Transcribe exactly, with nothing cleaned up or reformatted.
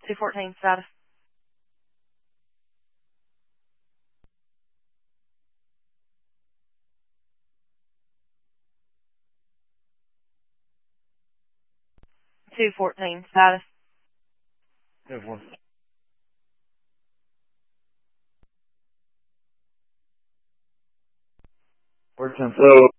two fourteen status. two fourteen status. Have one. Four ten. So